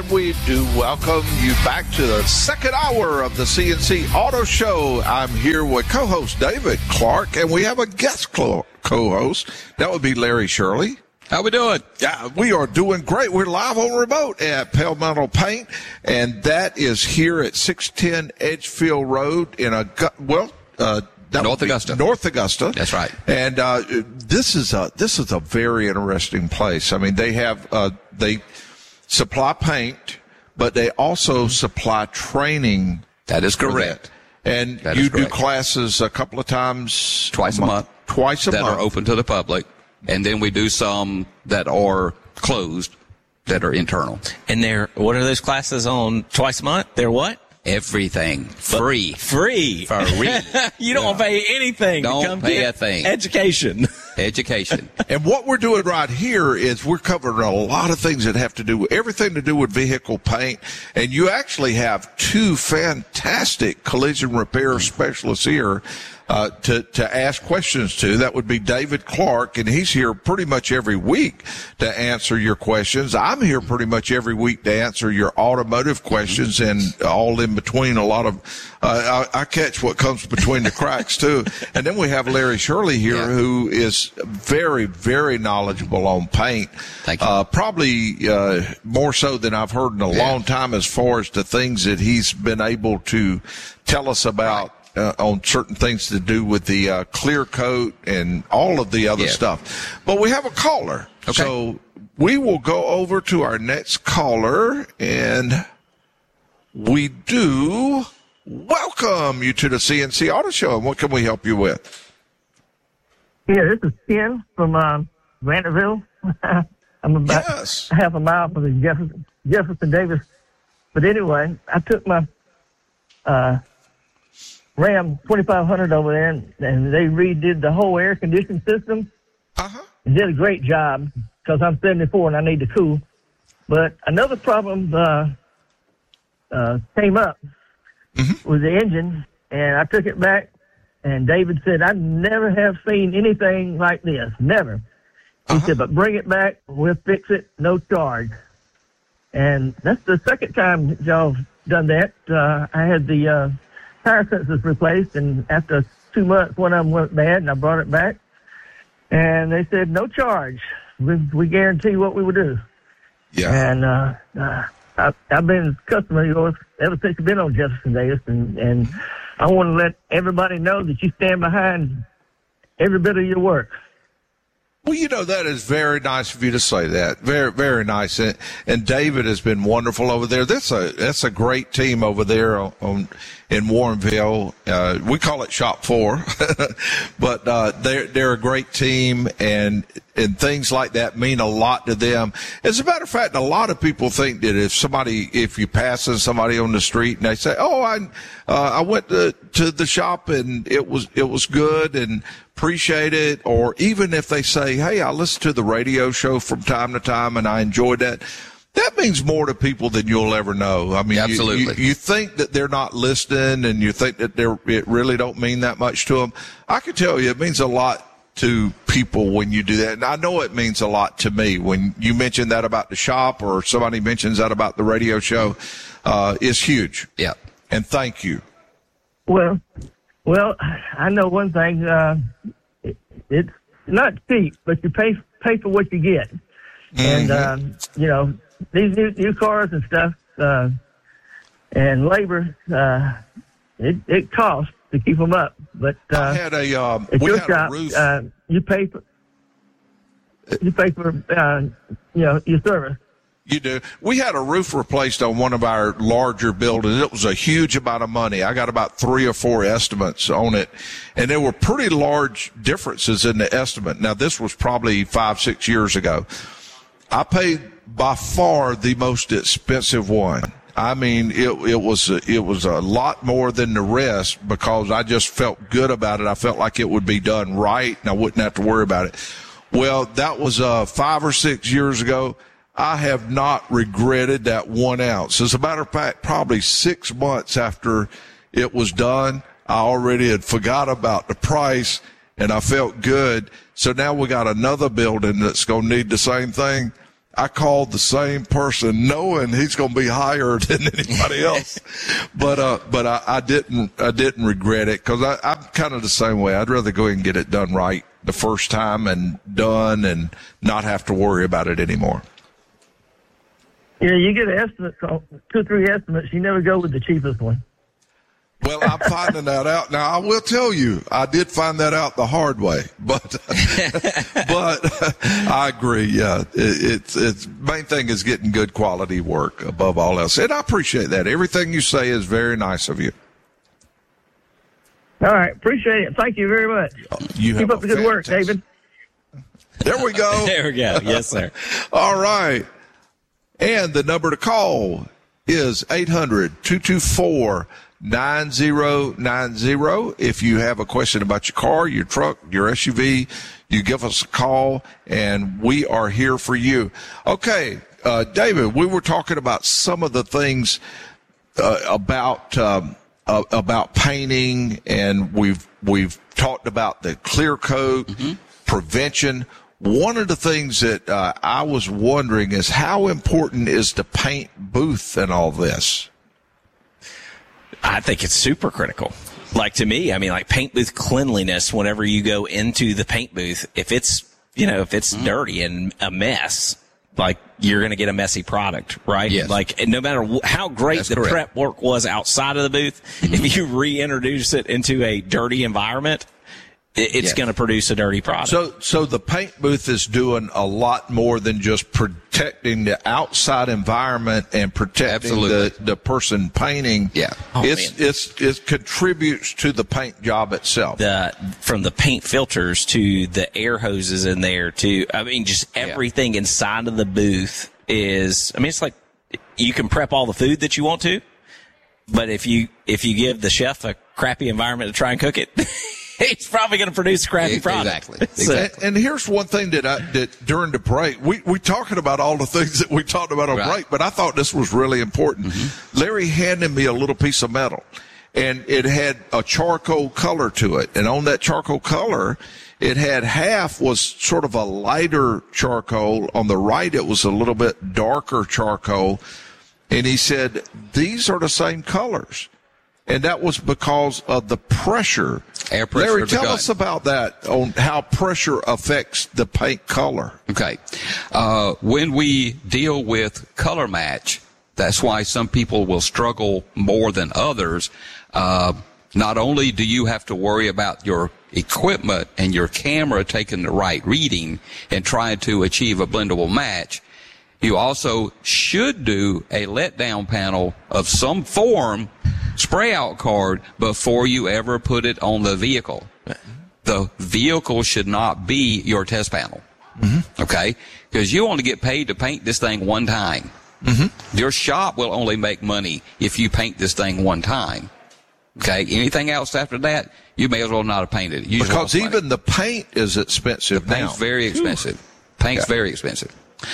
And we do welcome you back to the second hour of the CNC Auto Show. I'm here with co-host David Clark, and we have a guest co-host. That would be Larry Shirley. How we doing? Yeah, we are doing great. We're live on remote at Pale Metal Paint, and that is here at 610 Edgefield Road in North Augusta. North Augusta. That's right. And this is a very interesting place. I mean, they supply paint, but they also supply training. That is correct. And you do classes a couple of times? Twice a month. That are open to the public. And then we do some that are closed, that are internal. And what are those classes on twice a month? They're what? Everything. Free. Free. You don't pay anything. Don't pay a thing. Education. And what we're doing right here is we're covering a lot of things that have to do with everything to do with vehicle paint. And you actually have two fantastic collision repair specialists here to ask questions to. That would be David Clark, and he's here pretty much every week to answer your questions. I'm here pretty much every week to answer your automotive questions, and all in between. A lot of I catch what comes between the cracks too. And then we have Larry Shirley here, who is very, very knowledgeable on paint. Thank you. Probably more so than I've heard in a long time, as far as the things that he's been able to tell us about. On certain things to do with the clear coat and all of the other stuff. But we have a caller. Okay. So we will go over to our next caller, and we do welcome you to the CNC Auto Show. And what can we help you with? Yeah, this is Ken from Granterville. I'm about half a mile from the Jefferson Davis. But anyway, I took my Ram 2500 over there, and they redid the whole air conditioning system. And did a great job, because I'm 74 and I need to cool. But another problem came up with the engine, and I took it back, and David said, I never have seen anything like this. Never. He said, but bring it back, we'll fix it, no charge. And that's the second time y'all done that. I had the tire sensors replaced, and after 2 months, one of them went bad, and I brought it back. And they said, no charge. We guarantee what we will do. Yeah. And I've been a customer of yours ever since you've been on Jefferson Davis, and I want to let everybody know that you stand behind every bit of your work. Well, that is very nice of you to say that. Very, very nice. And David has been wonderful over there. That's a great team over there in Warrenville. We call it Shop 4, but they're a great team, and things like that mean a lot to them. As a matter of fact, a lot of people think that if you pass somebody on the street and they say, "Oh, I went to the shop and it was good and appreciate it," or even if they say, "Hey, I listen to the radio show from time to time and I enjoyed that," that means more to people than you'll ever know. I mean, absolutely. You think that they're not listening, and you think that it really don't mean that much to them. I can tell you, it means a lot to people when you do that. And I know it means a lot to me when you mention that about the shop, or somebody mentions that about the radio show. It's huge. Yeah. And thank you. Well, I know one thing. It's not cheap, but you pay for what you get. And, these new cars and stuff, and labor, it costs to keep them up. But I had at your shop, a roof. You pay for your service. You do. We had a roof replaced on one of our larger buildings. It was a huge amount of money. I got about 3 or 4 estimates on it, and there were pretty large differences in the estimate. Now, this was probably 5-6 years ago. I paid by far the most expensive one. I mean, it was a lot more than the rest, because I just felt good about it. I felt like it would be done right, and I wouldn't have to worry about it. Well, that was 5 or 6 years ago. I have not regretted that 1 ounce. As a matter of fact, probably 6 months after it was done, I already had forgot about the price, and I felt good. So now we got another building that's going to need the same thing. I called the same person knowing he's going to be higher than anybody else. But I didn't regret it, because I'm kind of the same way. I'd rather go ahead and get it done right the first time and done and not have to worry about it anymore. Yeah, you get an estimate, 2 or 3 estimates. You never go with the cheapest one. Well, I'm finding that out now. I will tell you, I did find that out the hard way, but I agree. Yeah, it's main thing is getting good quality work above all else, and I appreciate that. Everything you say is very nice of you. All right, appreciate it. Thank you very much. Keep up the good work, David. There we go. There we go. Yes, sir. All right, and the number to call is 800-224-9090. If you have a question about your car, your truck, your SUV, you give us a call, and we are here for you. Okay, David, we were talking about some of the things about painting, and we've talked about the clear coat, prevention. One of the things that I was wondering is, how important is the paint booth in all this? I think it's super critical. Like, to me, I mean, like, paint booth cleanliness, whenever you go into the paint booth, if it's dirty and a mess, like, you're going to get a messy product, right? Yes. Like, and no matter how great That's the correct. prep work was outside of the booth, if you reintroduce it into a dirty environment, it's going to produce a dirty product. So the paint booth is doing a lot more than just protecting the outside environment and protecting the person painting. Yeah. It contributes to the paint job itself. From the paint filters to the air hoses in there to, I mean, just everything inside of the booth is, I mean, it's like you can prep all the food that you want to, but if you give the chef a crappy environment to try and cook it, he's probably going to produce a crappy product. Exactly. And here's one thing that during the break, we talking about all the things that we talked about on break, but I thought this was really important. Larry handed me a little piece of metal, and it had a charcoal color to it. And on that charcoal color, it had half was sort of a lighter charcoal. On the right, it was a little bit darker charcoal. And he said, these are the same colors. And that was because of the pressure. Air pressure. Larry, tell us about that, on how pressure affects the paint color. Okay. When we deal with color match, that's why some people will struggle more than others. Not only do you have to worry about your equipment and your camera taking the right reading and trying to achieve a blendable match, you also should do a letdown panel of some form, spray out card, before you ever put it on the vehicle. The vehicle should not be your test panel. Okay? Because you only get paid to paint this thing one time. Your shop will only make money if you paint this thing one time. Okay? Anything else after that, you may as well not have painted it. You because even the paint is expensive now. Paint's very expensive. Paint's very expensive.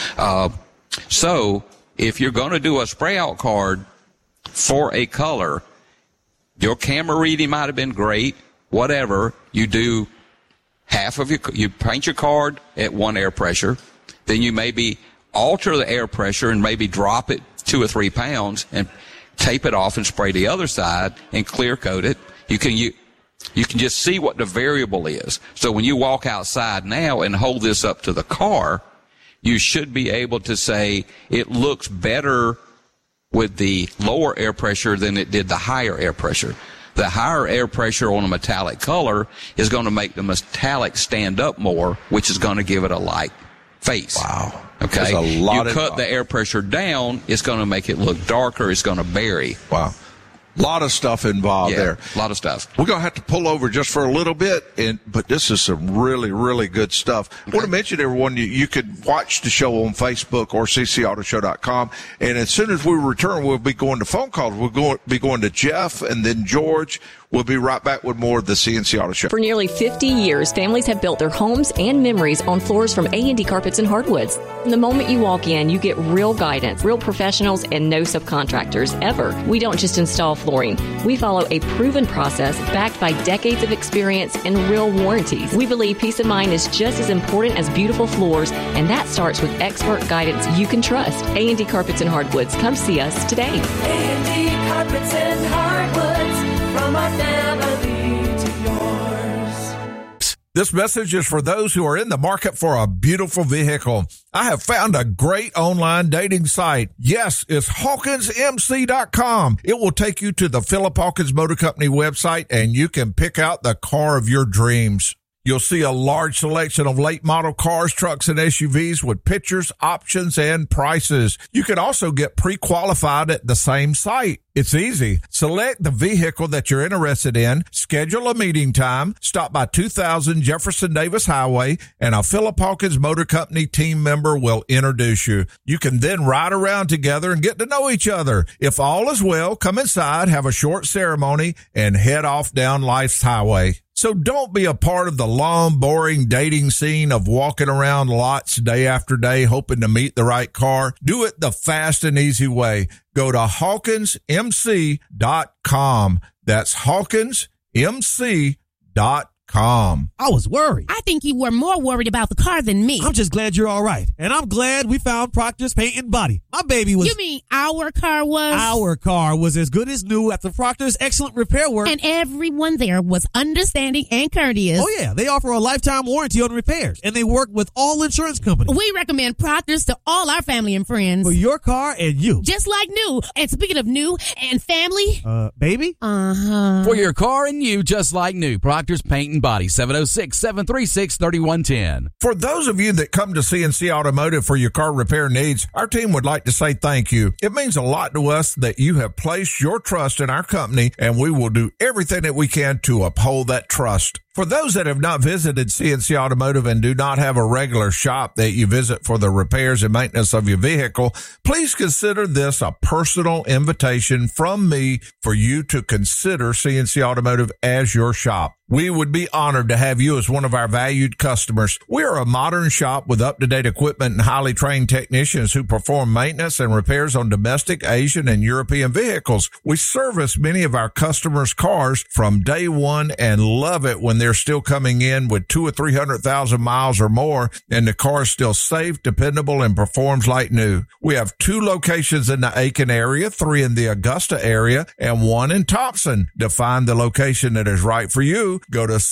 So if you're going to do a spray out card for a color, your camera reading might have been great, whatever. You do half of you paint your card at 1 air pressure, then you maybe alter the air pressure and maybe drop it 2 or 3 pounds and tape it off and spray the other side and clear coat it. You can just see what the variable is. So when you walk outside now and hold this up to the car, you should be able to say it looks better with the lower air pressure than it did the higher air pressure. The higher air pressure on a metallic color is going to make the metallic stand up more, which is going to give it a light face. Wow. Okay. You cut the air pressure down, it's going to make it look darker. It's going to bury. Wow. A lot of stuff involved there. A lot of stuff. We're going to have to pull over just for a little bit, but this is some really, really good stuff. I want to mention, everyone, you could watch the show on Facebook or ccautoShow.com, and as soon as we return, we'll be going to phone calls. We'll be going to Jeff and then George. We'll be right back with more of the CNC Auto Show. For nearly 50 years, families have built their homes and memories on floors from A&D Carpets and Hardwoods. From the moment you walk in, you get real guidance, real professionals, and no subcontractors ever. We don't just install flooring. We follow a proven process backed by decades of experience and real warranties. We believe peace of mind is just as important as beautiful floors, and that starts with expert guidance you can trust. A&D Carpets and Hardwoods. Come see us today. A&D Carpets and Hardwoods, from our family to yours. This message is for those who are in the market for a beautiful vehicle. I have found a great online dating site. Yes, it's HawkinsMC.com. It will take you to the Philip Hawkins Motor Company website, and you can pick out the car of your dreams. You'll see a large selection of late model cars, trucks, and SUVs with pictures, options, and prices. You can also get pre-qualified at the same site. It's easy. Select the vehicle that you're interested in, schedule a meeting time, stop by 2000 Jefferson Davis Highway, and a Philip Hawkins Motor Company team member will introduce you. You can then ride around together and get to know each other. If all is well, come inside, have a short ceremony, and head off down life's highway. So don't be a part of the long, boring dating scene of walking around lots day after day hoping to meet the right car. Do it the fast and easy way. Go to HawkinsMC.com. That's HawkinsMC.com. I was worried. I think you were more worried about the car than me. I'm just glad you're all right. And I'm glad we found Proctor's Paint and Body. My baby was... You mean our car was? Our car was as good as new after Proctor's excellent repair work. And everyone there was understanding and courteous. Oh, yeah. They offer a lifetime warranty on repairs. And they work with all insurance companies. We recommend Proctor's to all our family and friends. For your car and you. Just like new. And speaking of new and family... baby? Uh-huh. For your car and you, just like new. Proctor's Paint and Body, 706-736-3110. For those of you that come to CNC Automotive for your car repair needs, our team would like to say thank you. It means a lot to us that you have placed your trust in our company, and we will do everything that we can to uphold that trust. For those that have not visited CNC Automotive and do not have a regular shop that you visit for the repairs and maintenance of your vehicle, please consider this a personal invitation from me for you to consider CNC Automotive as your shop. We would be honored to have you as one of our valued customers. We are a modern shop with up-to-date equipment and highly trained technicians who perform maintenance and repairs on domestic, Asian, and European vehicles. We service many of our customers' cars from day one and love it when they're still coming in with 200,000 or 300,000 miles or more, and the car is still safe, dependable, and performs like new. We have 2 locations in the Aiken area, 3 in the Augusta area, and 1 in Thompson. To find the location that is right for you, go to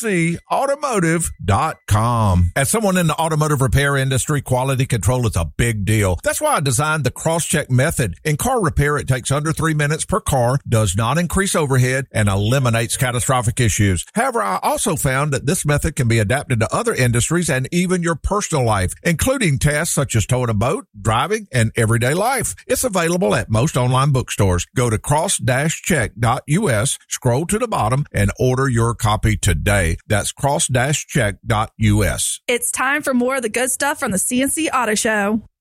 ccautomotive.com. As someone in the automotive repair industry, quality control is a big deal. That's why I designed the cross-check method. In car repair, it takes under 3 minutes per car, does not increase overhead, and eliminates catastrophic issues. However, I also found that this method can be adapted to other industries and even your personal life, including tasks such as towing a boat, driving, and everyday life. It's available at most online bookstores. Go to cross-check.us, scroll to the bottom, and order your copy today. That's cross-check.us. It's time for more of the good stuff from the CNC Auto Show.